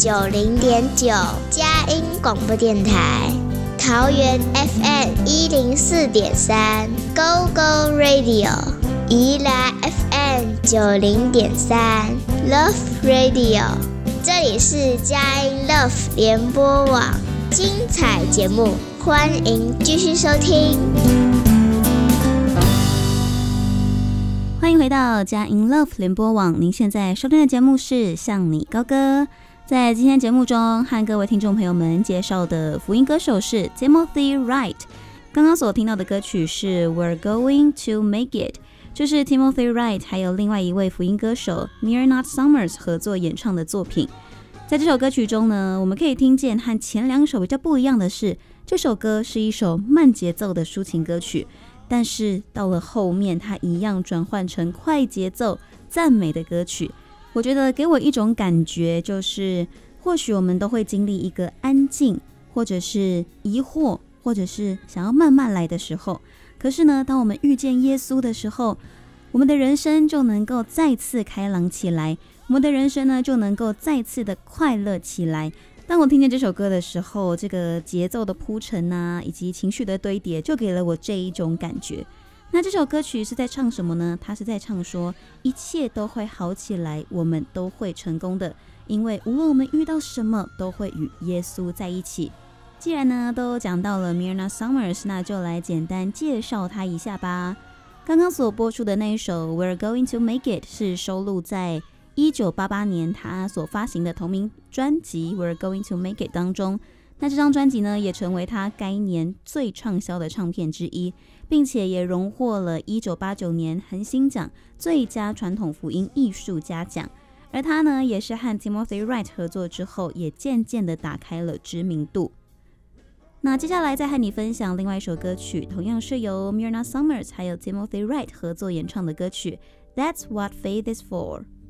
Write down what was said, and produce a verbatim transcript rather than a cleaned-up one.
九零点九，佳音广播电台。桃园 F M 一零四点三 ，Go Go Radio。宜兰 F M 九零点三 ，Love Radio。这里是佳音 Love 联播网，精彩节目，欢迎继续收听。 欢迎回到佳音 Love 联播网，您现在收听的节目是向你高歌。在今天节目中，和各位听众朋友们介绍的福音歌手是 Timothy Wright。刚刚所听到的歌曲是 We're Going to Make It， 这是 Timothy Wright 还有另外一位福音歌手 Myrna Summers 合作演唱的作品。在这首歌曲中呢，我们可以听见和前两首比较不一样的是，这首歌是一首慢节奏的抒情歌曲，但是到了后面它一样转换成快节奏赞美的歌曲。我觉得给我一种感觉，就是或许我们都会经历一个安静，或者是疑惑，或者是想要慢慢来的时候，可是呢，当我们遇见耶稣的时候，我们的人生就能够再次开朗起来，我们的人生呢就能够再次的快乐起来。当我听见这首歌的时候，这个节奏的铺陈啊，以及情绪的堆叠，就给了我这一种感觉。那这首歌曲是在唱什么呢？它是在唱说一切都会好起来，我们都会成功的，因为无论我们遇到什么，都会与耶稣在一起。既然呢都讲到了 Myrna Summers， 那就来简单介绍她一下吧。刚刚所播出的那一首 We're Going to Make It 是收录在一九八八年她所发行的同名专辑 We're Going to Make It 当中。那这张专辑呢，也成为她该年最畅销的唱片之一，并且也荣获了一九八九年恒星奖最佳传统福音艺术家奖。而她呢，也是和 Timothy Wright 合作之后，也渐渐的打开了知名度。那接下来再和你分享另外一首歌曲，同样是由 Myrna Summers 还有 Timothy Wright 合作演唱的歌曲 That's What Faith Is For。